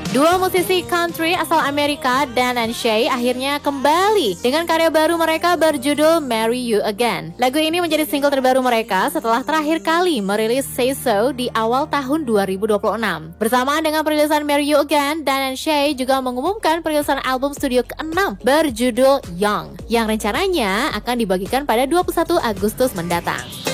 Dua musisi country asal Amerika, Dan and Shay, akhirnya kembali dengan karya baru mereka berjudul Marry You Again. Lagu ini menjadi single terbaru mereka setelah terakhir kali merilis Say So di awal tahun 2026. Bersamaan dengan perilisan Marry You Again, Dan and Shay juga mengumumkan perilisan album studio ke-6 berjudul Young, yang rencananya akan dibagikan pada 21 Agustus mendatang.